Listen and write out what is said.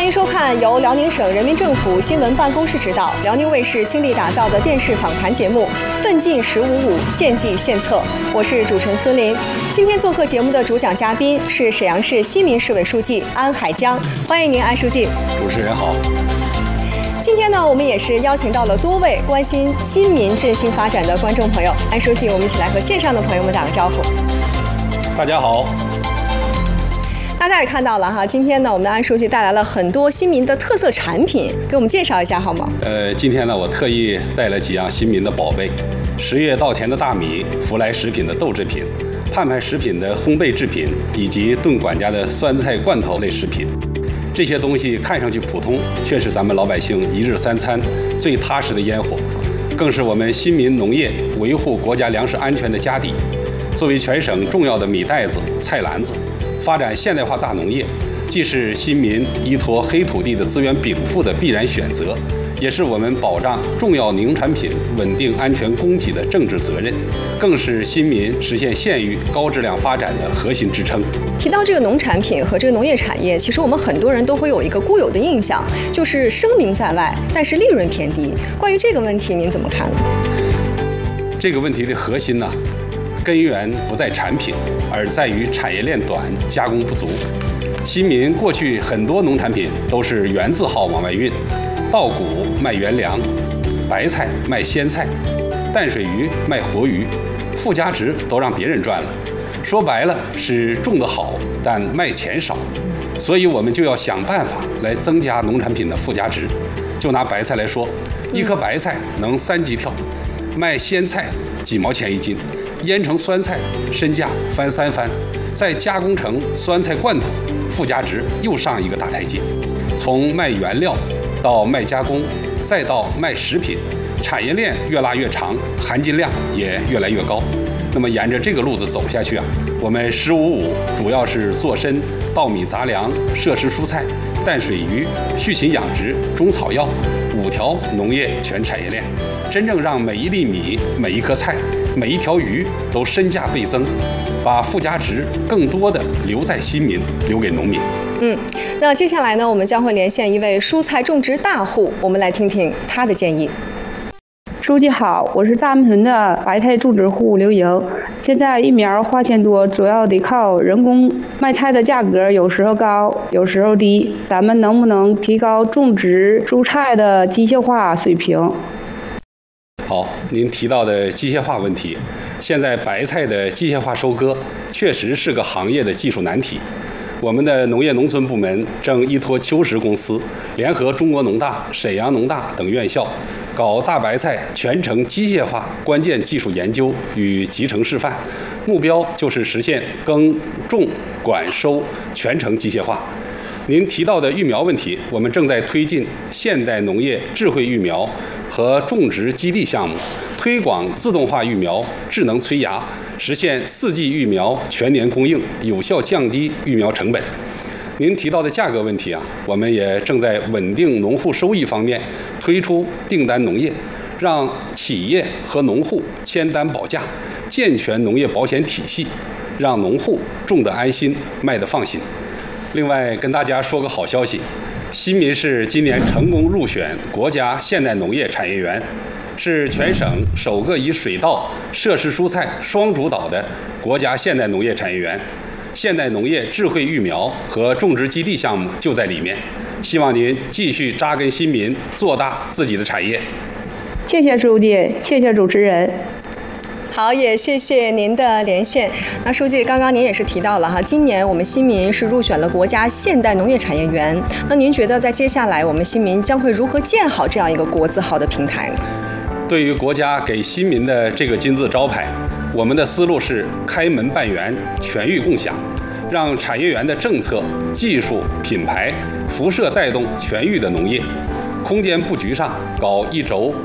欢迎收看由辽宁省人民政府新闻办公室指导、辽宁卫视倾力打造的电视访谈节目《奋进1055》，献计献策。我是主持人孙琳。今天做客节目的主讲嘉宾是沈阳市新民市委书记安海江，欢迎您，安书记。 主持人好。 今天呢，我们也是邀请到了多位关心新民振兴发展的观众朋友。安书记，我们一起来和线上的朋友们打个招呼。 大家好。 大家也看到了哈，今天呢，我们的安书记带来了很多新民的特色产品，给我们介绍一下好吗？ 今天呢，我特意带了几样新民的宝贝：10月稻田的大米、福来食品的豆制品、盼盼食品的烘焙制品，以及炖管家的酸菜罐头类食品。这些东西看上去普通，却是咱们老百姓一日三餐最踏实的烟火，更是我们新民农业维护国家粮食安全的家底。作为全省重要的米袋子、菜篮子，发展现代化大农业，既是新民依托黑土地的资源禀赋的必然选择，也是我们保障重要农产品稳定安全供给的政治责任，更是新民实现县域高质量发展的核心支撑。 提到这个农产品和这个农业产业，其实我们很多人都会有一个固有的印象，就是声名在外，但是利润偏低。关于这个问题，您怎么看呢？ 这个问题的核心呢，根源不在产品，而在于产业链短、加工不足。新民过去很多农产品都是原字号往外运，稻谷卖原粮，白菜卖鲜菜，淡水鱼卖活鱼，附加值都让别人赚了。说白了是种得好，但卖钱少，所以我们就要想办法来增加农产品的附加值。就拿白菜来说，一颗白菜能3级跳，卖鲜菜几毛钱一斤，腌成酸菜，身价翻3番，再加工成酸菜罐头，附加值又上一个大台阶。从卖原料到卖加工，再到卖食品，产业链越拉越长，含金量也越来越高。那么沿着这个路子走下去啊，我们1055主要是做参、稻米杂粮、摄食蔬菜、淡水鱼、畜禽养殖、中草药5条农业全产业链，真正让每一粒米、每一颗菜、每一条鱼都身价倍增，把附加值更多的留在新民，留给农民。 那接下来呢，我们将会连线一位蔬菜种植大户，我们来听听他的建议。 书记好，我是大门屯的白菜种植户刘莹。现在一苗花钱多，主要得靠人工。卖菜的价格有时候高，有时候低，咱们能不能提高种植蔬菜的机械化水平？ 好，您提到的机械化问题，现在白菜的机械化收割确实是个行业的技术难题。我们的农业农村部门正依托秋实公司，联合中国农大、沈阳农大等院校，搞大白菜全程机械化关键技术研究与集成示范，目标就是实现耕种管收全程机械化。您提到的育苗问题，我们正在推进现代农业智慧育苗和种植基地项目，推广自动化育苗、智能催芽，实现4季育苗全年供应，有效降低育苗成本。您提到的价格问题啊，我们也正在稳定农户收益方面推出订单农业，让企业和农户签单保价，健全农业保险体系，让农户种得安心，卖得放心。另外跟大家说个好消息，新民市今年成功入选国家现代农业产业园，是全省首个以水稻、摄食蔬菜双主导的国家现代农业产业园。现代农业智慧育苗和种植基地项目就在里面，希望您继续扎根新民，做大自己的产业。 谢谢书记，谢谢主持人。 好，也谢谢您的连线。那书记，刚刚您也是提到了哈，今年我们新民是入选了国家现代农业产业园。那您觉得在接下来我们新民将会如何建好这样一个国字号的平台呢？ 对于国家给新民的这个金字招牌，我们的思路是开门办园，全域共享，让产业园的政策、技术、品牌辐射带动全域的农业。空间布局上搞一轴